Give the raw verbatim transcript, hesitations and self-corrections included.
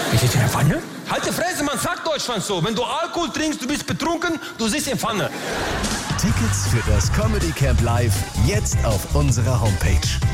Ich sitze in der Pfanne? Halt die Fresse, man sagt Deutschland so. Wenn du Alkohol trinkst, du bist betrunken, du sitzt in der Pfanne. Tickets für das Comedy Camp Live jetzt auf unserer Homepage